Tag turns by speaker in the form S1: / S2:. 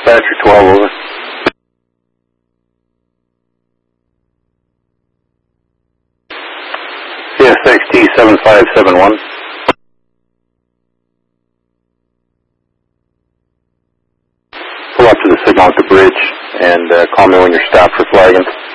S1: Dispatcher 12, over. CSXT 7571. Pull up to the signal at the bridge and call me when you're stopped for flagging.